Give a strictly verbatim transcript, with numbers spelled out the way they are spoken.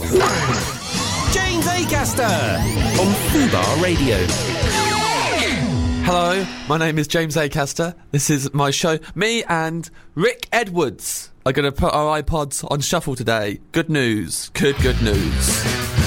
James Acaster on Fubar Radio. Hello, my name is James Acaster. This is my show. Me and Rick Edwards are going to put our iPods on shuffle today. Good news. Good, good news.